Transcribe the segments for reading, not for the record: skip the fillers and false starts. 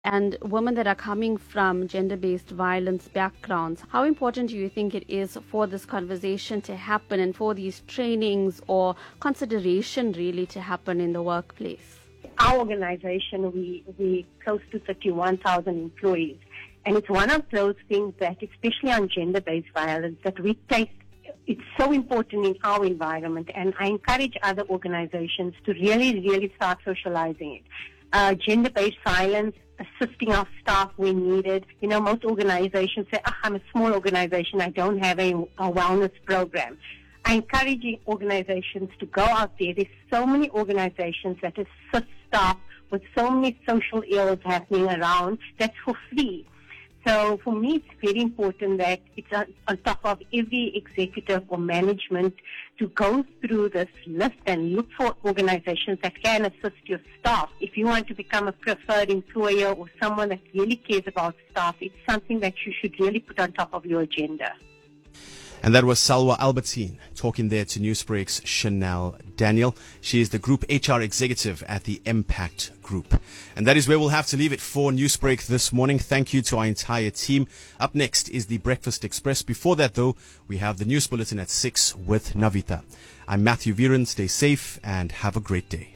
and women that are coming from gender-based violence backgrounds, how important do you think it is for this conversation to happen and for these trainings or consideration really to happen in the workplace? Our organization, we close to 31,000 employees, and it's one of those things that, especially on gender-based violence, that we take. It's so important in our environment, and I encourage other organizations to really start socializing it. Gender-based violence, assisting our staff when needed. You know, most organizations say, I'm a small organization, I don't have a wellness program. I encourage organizations to go out there. There's so many organizations that assist staff with so many social ills happening around that's for free. So for me, it's very important that it's on top of every executive or management to go through this list and look for organizations that can assist your staff. If you want to become a preferred employer or someone that really cares about staff, it's something that you should really put on top of your agenda. And that was Salwa Albertine talking there to Newsbreak's Chanel Daniel. She is the Group HR Executive at the Impact Group. And that is where we'll have to leave it for Newsbreak this morning. Thank you to our entire team. Up next is the Breakfast Express. Before that, though, we have the News Bulletin at 6 with Navita. I'm Matthew Viren. Stay safe and have a great day.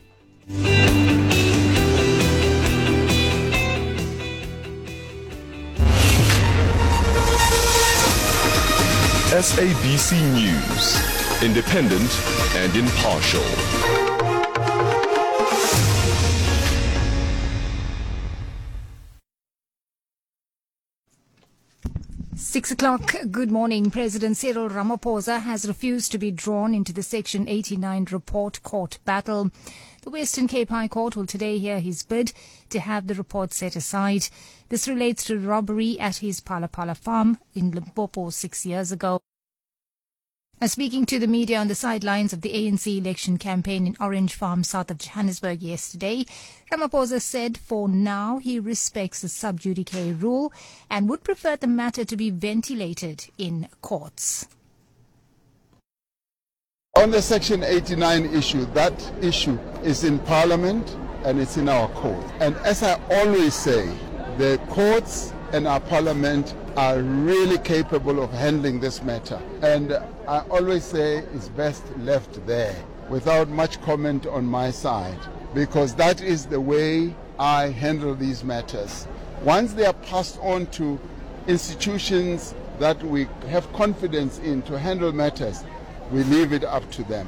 SABC News, independent and impartial. 6 o'clock. Good morning. President Cyril Ramaphosa has refused to be drawn into the Section 89 report court battle. The Western Cape High Court will today hear his bid to have the report set aside. This relates to robbery at his Phala farm in Limpopo 6 years ago. Speaking to the media on the sidelines of the ANC election campaign in Orange Farm, south of Johannesburg yesterday, Ramaphosa said for now he respects the sub judice rule and would prefer the matter to be ventilated in courts. On the Section 89 issue, that issue is in Parliament and it's in our court. And as I always say, the courts and our Parliament are really capable of handling this matter. And I always say it's best left there without much comment on my side, because that is the way I handle these matters. Once they are passed on to institutions that we have confidence in to handle matters, we leave it up to them.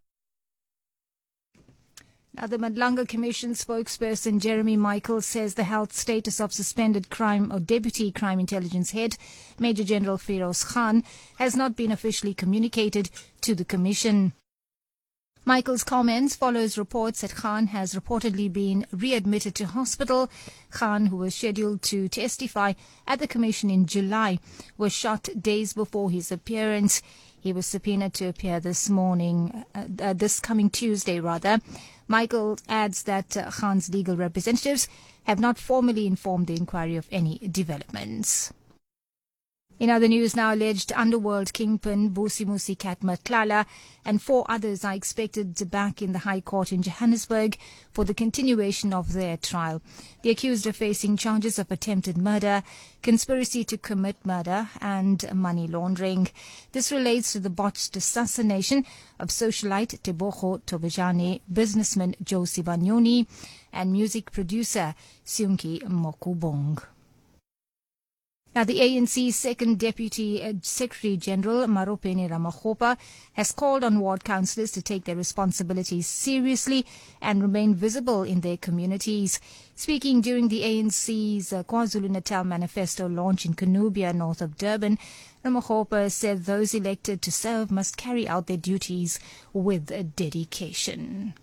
Now, the Madlanga Commission spokesperson Jeremy Michael says the health status of suspended Deputy Crime Intelligence Head, Major General Feroz Khan, has not been officially communicated to the Commission. Michael's comments follows reports that Khan has reportedly been readmitted to hospital. Khan, who was scheduled to testify at the Commission in July, was shot days before his appearance. He was subpoenaed to appear this coming Tuesday. Michael adds that Khan's legal representatives have not formally informed the inquiry of any developments. In other news now, alleged underworld kingpin Vusimusi Kat Matlala and 4 others are expected back in the High Court in Johannesburg for the continuation of their trial. The accused are facing charges of attempted murder, conspiracy to commit murder and money laundering. This relates to the botched assassination of socialite Tebogo Tobejane, businessman Josie Banyoni and music producer Siunki Mokubong. Now, the ANC's second Deputy Secretary General, Maropeni Ramakgopa, has called on ward councillors to take their responsibilities seriously and remain visible in their communities. Speaking during the ANC's KwaZulu-Natal manifesto launch in Kunubia, north of Durban, Ramakgopa said those elected to serve must carry out their duties with dedication.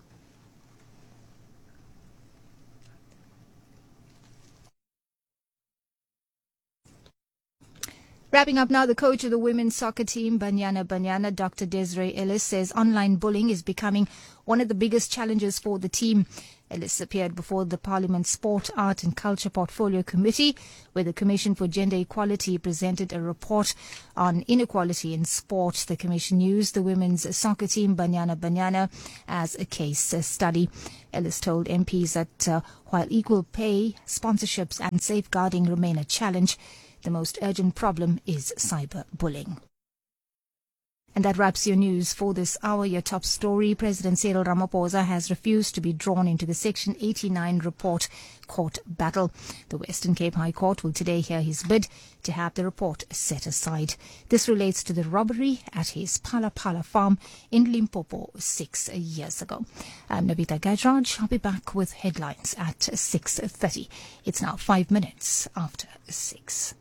Wrapping up now, the coach of the women's soccer team, Banyana, Dr. Desiree Ellis, says online bullying is becoming one of the biggest challenges for the team. Ellis appeared before the Parliament's Sport, Art and Culture Portfolio Committee, where the Commission for Gender Equality presented a report on inequality in sport. The Commission used the women's soccer team Banyana Banyana as a case study. Ellis told MPs that while equal pay, sponsorships and safeguarding remain a challenge, the most urgent problem is cyberbullying. And that wraps your news for this hour. Your top story: President Cyril Ramaphosa has refused to be drawn into the Section 89 report court battle. The Western Cape High Court will today hear his bid to have the report set aside. This relates to the robbery at his Phala Phala farm in Limpopo 6 years ago. I'm Navita Gajraj. I'll be back with headlines at 6:30. It's now 5 minutes after 6.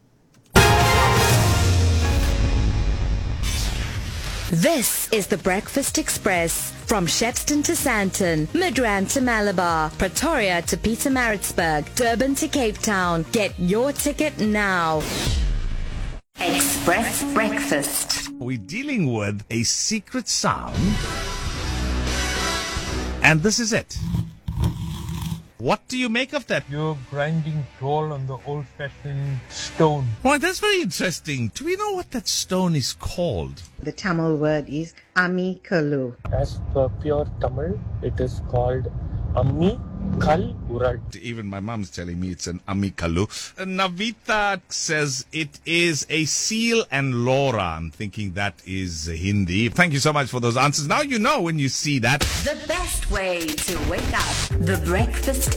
This is the Breakfast Express from Shepston to Sandton, Midrand to Malabar, Pretoria to Pietermaritzburg, Durban to Cape Town. Get your ticket now. Express Breakfast. We're dealing with a secret sound, and this is it. What do you make of that? You're grinding toll on the old-fashioned stone. Why, that's very interesting. Do we know what that stone is called? The Tamil word is Ami Kalu. As per pure Tamil, it is called Ami Kal Urad. Even my mom's telling me it's an amikalu. Navita says it is a seal and Laura. I'm thinking that is Hindi. Thank you so much for those answers. Now you know when you see that. The best way to wake up. The Breakfast